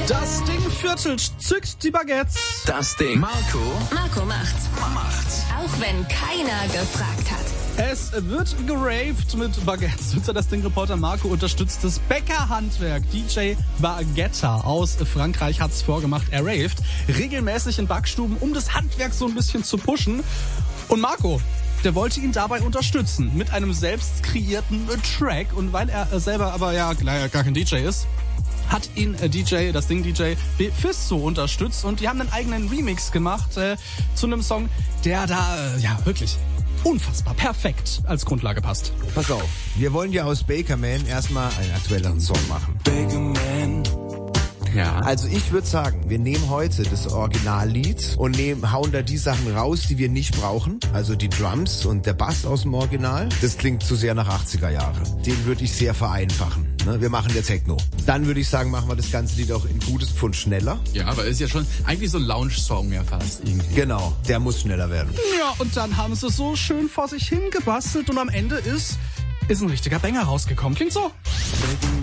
Das Ding viertelt, zückt die Baguettes. Das Ding. Marco macht's. Auch wenn keiner gefragt hat. Es wird geraved mit Baguettes. Nutzer das Ding-Reporter Marco unterstützt das Bäckerhandwerk. DJ Baguetta aus Frankreich hat's vorgemacht. Er raved regelmäßig in Backstuben, um das Handwerk so ein bisschen zu pushen. Und Marco, der wollte ihn dabei unterstützen mit einem selbst kreierten Track. Und weil er selber aber ja gar kein DJ ist, hat ihn das Ding-DJ Befisto unterstützt. Und die haben einen eigenen Remix gemacht zu einem Song, der da wirklich unfassbar perfekt als Grundlage passt. Pass auf, wir wollen ja aus Baker Man erstmal einen aktuelleren Song machen. Baker Man. Ja. Also ich würde sagen, wir nehmen heute das Originallied und hauen da die Sachen raus, die wir nicht brauchen. Also die Drums und der Bass aus dem Original. Das klingt zu sehr nach 80er Jahre. Den würde ich sehr vereinfachen. Ne? Wir machen der Techno. Dann würde ich sagen, machen wir das ganze Lied auch in gutes Pfund schneller. Ja, aber ist ja schon eigentlich so ein Lounge-Song ja fast irgendwie. Genau, der muss schneller werden. Ja, und dann haben sie so schön vor sich hingebastelt und am Ende ist ein richtiger Banger rausgekommen. Klingt so.